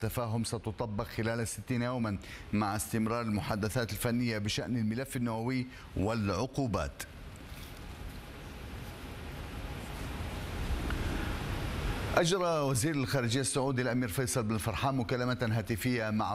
التفاهم ستطبق خلال 60 يوما مع استمرار المحادثات الفنية بشأن الملف النووي والعقوبات. أجرى وزير الخارجية السعودي الأمير فيصل بن فرحان مكالمة هاتفية مع